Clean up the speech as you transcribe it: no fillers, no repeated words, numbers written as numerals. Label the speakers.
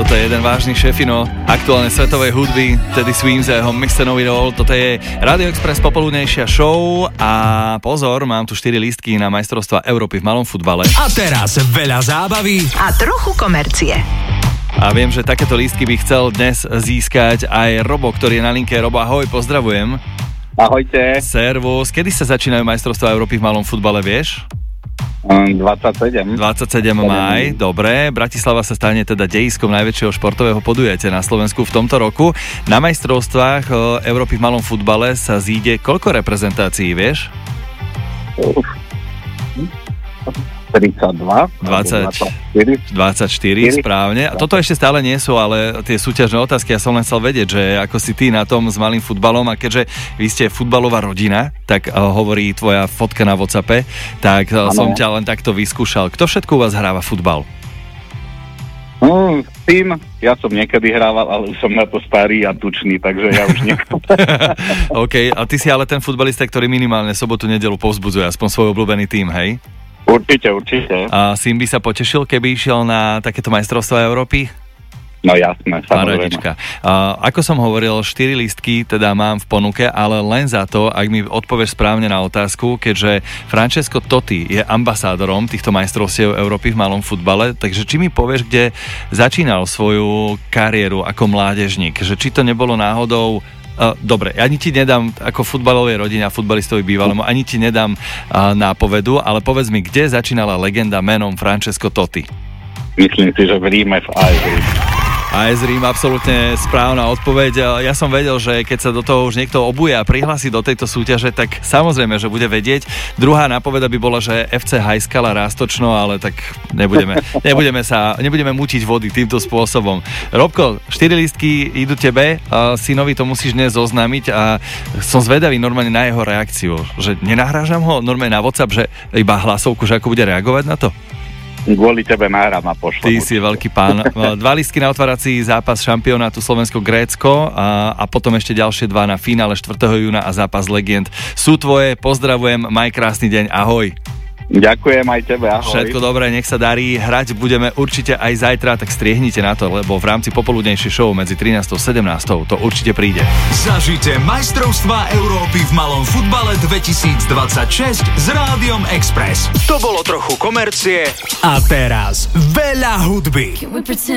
Speaker 1: Toto je jeden vážny šéfino aktuálnej svetovej hudby, Teddy Swims a jeho Mr. Know It All. Toto je Radio Express popoludnejšia show a pozor, mám tu 4 lístky na majstrovstvá Európy v malom futbale.
Speaker 2: A teraz veľa zábavy
Speaker 3: a trochu komercie.
Speaker 1: A viem, že takéto lístky by chcel dnes získať aj Robo, ktorý je na linke. Robo, ahoj, pozdravujem.
Speaker 4: Ahojte.
Speaker 1: Servus. Kedy sa začínajú majstrovstvá Európy v malom futbale, vieš?
Speaker 4: 27
Speaker 1: máj, dobre. Bratislava sa stane teda dejiskom najväčšieho športového podujatia na Slovensku v tomto roku. Na majstrovstvách Európy v malom futbale sa zíde koľko reprezentácií, vieš?
Speaker 4: 32
Speaker 1: 24, správne. A toto ešte stále nie sú, ale tie súťažné otázky. Ja som len chcel vedieť, že ako si ty na tom s malým futbalom, a keďže vy ste futbalová rodina, tak hovorí tvoja fotka na WhatsAppe, tak som ťa len takto vyskúšal. Kto všetko u vás hráva futbal?
Speaker 4: Tým, ja som niekedy hrával, ale už som na to starý a tučný, takže ja už nie.
Speaker 1: OK, a ty si ale ten futbalista, ktorý minimálne sobotu, nedeľu povzbudzuje aspoň svoj obľúbený tým, hej?
Speaker 4: Určite.
Speaker 1: A syn by sa potešil, keby išiel na takéto majstrovstvá Európy?
Speaker 4: No jasné, samozrejme.
Speaker 1: Ako som hovoril, 4 lístky teda mám v ponuke, ale len za to, ak mi odpovieš správne na otázku, keďže Francesco Totti je ambasádorom týchto majstrovstiev Európy v malom futbale, takže či mi povieš, kde začínal svoju kariéru ako mládežník, že či to nebolo náhodou. Dobre, ani ti nedám ako futbalovej rodine a futbalistovi bývalému, ani ti nedám nápovedu, ale povedz mi, kde začínala legenda menom Francesco Totti?
Speaker 4: Myslím si, že v Ríme v AS Rím.
Speaker 1: AS Rím, absolútne správna odpoveď. Ja som vedel, že keď sa do toho už niekto obuje a prihlási do tejto súťaže, tak samozrejme, že bude vedieť. Druhá nápoveda by bola, že FC Hajskala Rástočno, ale tak nebudeme mutiť vody týmto spôsobom. Robko, 4 lístky idú tebe, synovi to musíš dnes oznámiť a som zvedavý normálne na jeho reakciu, že nenahrážam ho normálne na WhatsApp, že iba hlasovku, že ako bude reagovať na to?
Speaker 4: Kvôli tebe nahrám a pošlem.
Speaker 1: Ty si veľký pán. 2 lístky na otvárací zápas šampionátu Slovensko-Grécko a potom ešte ďalšie 2 na finále 4. júna a zápas legend sú tvoje. Pozdravujem, maj krásny deň, ahoj.
Speaker 4: Ďakujem aj tebe, ahoj.
Speaker 1: Všetko dobré, nech sa darí. Hrať budeme určite aj zajtra, tak striehnite na to, lebo v rámci popoludnejšej show medzi 13. a 17. to určite príde.
Speaker 2: Zažite majstrovstvá Európy v malom futbale 2026 s Rádiom Express. To bolo trochu komercie a teraz veľa hudby.